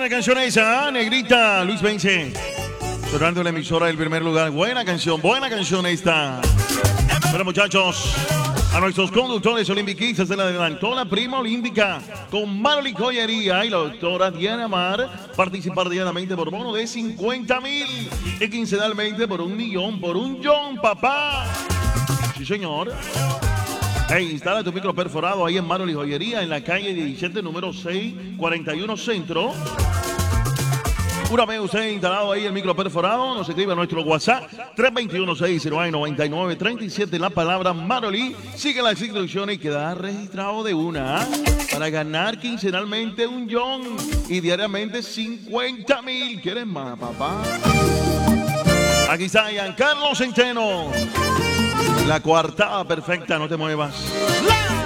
Buena canción esa, Negrita, Luis Vence. Sonando en la emisora del primer lugar. Buena canción esta. Bueno, muchachos, a nuestros conductores olímpicos se le adelantó la prima olímpica con Maroli Joyería y la doctora Diana Mar. Participar diariamente por bono de 50,000 y quincenalmente por 1,000,000, por un John, papá. Sí, señor. Hey, instala tu micro perforado ahí en Maroli Joyería, en la calle 17, número 641 Centro. Una vez usted instalado ahí el micro perforado, nos escribe a nuestro WhatsApp 321-609-9937, la palabra Maroli. Sigue las instrucciones y queda registrado de una para ganar quincenalmente un John y diariamente 50,000. ¿Quieres más, papá? Aquí está Giancarlo Centeno. La coartada perfecta, no te muevas. ¡La!